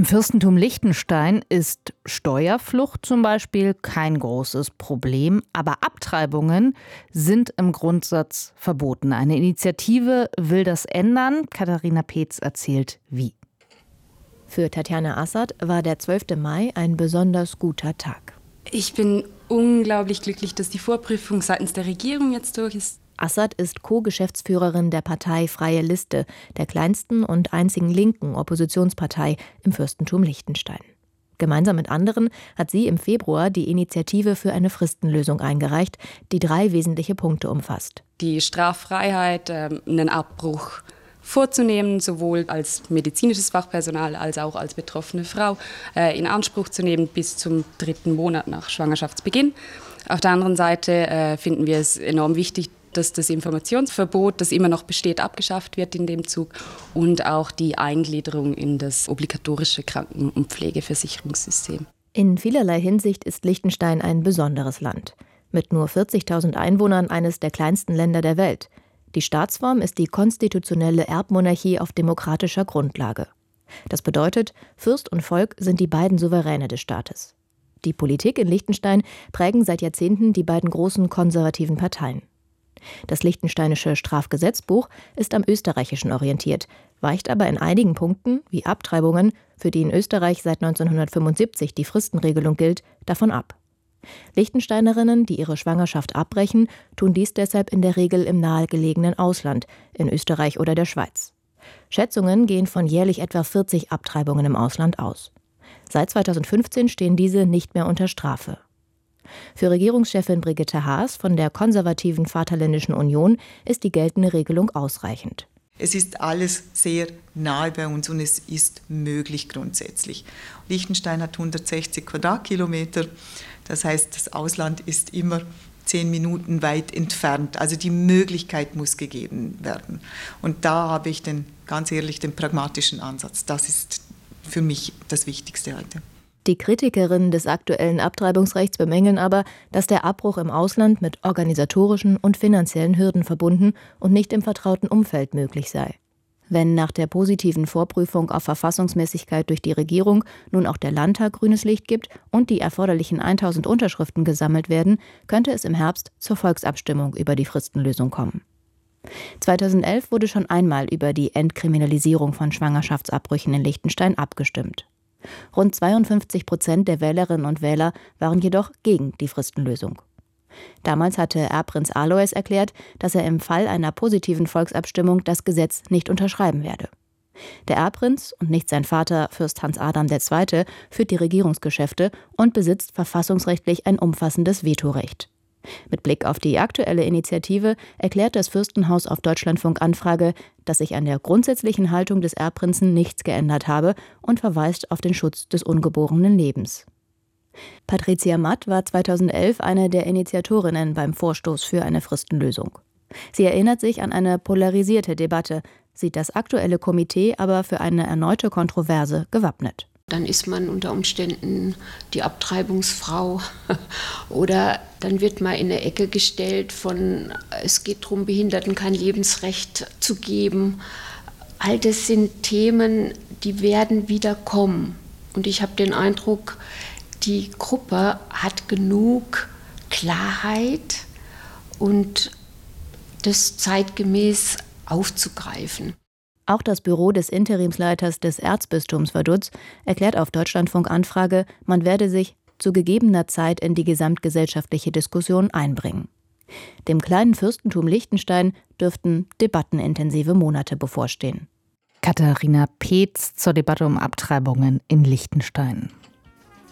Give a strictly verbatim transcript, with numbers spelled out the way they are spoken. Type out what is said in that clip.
Im Fürstentum Liechtenstein ist Steuerflucht zum Beispiel kein großes Problem, aber Abtreibungen sind im Grundsatz verboten. Eine Initiative will das ändern. Katharina Peetz erzählt, wie. Für Tatjana Assad war der zwölfte Mai ein besonders guter Tag. Ich bin unglaublich glücklich, dass die Vorprüfung seitens der Regierung jetzt durch ist. Assad ist Co-Geschäftsführerin der Partei Freie Liste, der kleinsten und einzigen linken Oppositionspartei im Fürstentum Liechtenstein. Gemeinsam mit anderen hat sie im Februar die Initiative für eine Fristenlösung eingereicht, die drei wesentliche Punkte umfasst. Die Straffreiheit, äh, einen Abbruch vorzunehmen, sowohl als medizinisches Fachpersonal als auch als betroffene Frau äh, in Anspruch zu nehmen bis zum dritten Monat nach Schwangerschaftsbeginn. Auf der anderen Seite äh, finden wir es enorm wichtig, dass das Informationsverbot, das immer noch besteht, abgeschafft wird in dem Zug und auch die Eingliederung in das obligatorische Kranken- und Pflegeversicherungssystem. In vielerlei Hinsicht ist Liechtenstein ein besonderes Land. Mit nur vierzigtausend Einwohnern eines der kleinsten Länder der Welt. Die Staatsform ist die konstitutionelle Erbmonarchie auf demokratischer Grundlage. Das bedeutet, Fürst und Volk sind die beiden Souveräne des Staates. Die Politik in Liechtenstein prägen seit Jahrzehnten die beiden großen konservativen Parteien. Das liechtensteinische Strafgesetzbuch ist am österreichischen orientiert, weicht aber in einigen Punkten, wie Abtreibungen, für die in Österreich seit neunzehnhundertfünfundsiebzig die Fristenregelung gilt, davon ab. Liechtensteinerinnen, die ihre Schwangerschaft abbrechen, tun dies deshalb in der Regel im nahegelegenen Ausland, in Österreich oder der Schweiz. Schätzungen gehen von jährlich etwa vierzig Abtreibungen im Ausland aus. Seit zweitausendfünfzehn stehen diese nicht mehr unter Strafe. Für Regierungschefin Brigitte Haas von der konservativen Vaterländischen Union ist die geltende Regelung ausreichend. Es ist alles sehr nahe bei uns und es ist möglich grundsätzlich. Liechtenstein hat hundertsechzig Quadratkilometer, das heißt, das Ausland ist immer zehn Minuten weit entfernt. Also die Möglichkeit muss gegeben werden. Und da habe ich den, ganz ehrlich den pragmatischen Ansatz. Das ist für mich das Wichtigste heute. Die Kritikerinnen des aktuellen Abtreibungsrechts bemängeln aber, dass der Abbruch im Ausland mit organisatorischen und finanziellen Hürden verbunden und nicht im vertrauten Umfeld möglich sei. Wenn nach der positiven Vorprüfung auf Verfassungsmäßigkeit durch die Regierung nun auch der Landtag grünes Licht gibt und die erforderlichen tausend Unterschriften gesammelt werden, könnte es im Herbst zur Volksabstimmung über die Fristenlösung kommen. zweitausendelf wurde schon einmal über die Entkriminalisierung von Schwangerschaftsabbrüchen in Liechtenstein abgestimmt. Rund zweiundfünfzig Prozent der Wählerinnen und Wähler waren jedoch gegen die Fristenlösung. Damals hatte Erbprinz Alois erklärt, dass er im Fall einer positiven Volksabstimmung das Gesetz nicht unterschreiben werde. Der Erbprinz und nicht sein Vater, Fürst Hans Adam der Zweite., führt die Regierungsgeschäfte und besitzt verfassungsrechtlich ein umfassendes Vetorecht. Mit Blick auf die aktuelle Initiative erklärt das Fürstenhaus auf Deutschlandfunk Anfrage, dass sich an der grundsätzlichen Haltung des Erbprinzen nichts geändert habe und verweist auf den Schutz des ungeborenen Lebens. Patricia Matt war zweitausendelf eine der Initiatorinnen beim Vorstoß für eine Fristenlösung. Sie erinnert sich an eine polarisierte Debatte, sieht das aktuelle Komitee aber für eine erneute Kontroverse gewappnet. Dann ist man unter Umständen die Abtreibungsfrau oder dann wird man in eine Ecke gestellt von, es geht darum, Behinderten kein Lebensrecht zu geben. All das sind Themen, die werden wieder kommen. Und ich habe den Eindruck, die Gruppe hat genug Klarheit und das zeitgemäß aufzugreifen. Auch das Büro des Interimsleiters des Erzbistums Vaduz erklärt auf Deutschlandfunk Anfrage, man werde sich zu gegebener Zeit in die gesamtgesellschaftliche Diskussion einbringen. Dem kleinen Fürstentum Liechtenstein dürften debattenintensive Monate bevorstehen. Katharina Peetz zur Debatte um Abtreibungen in Liechtenstein.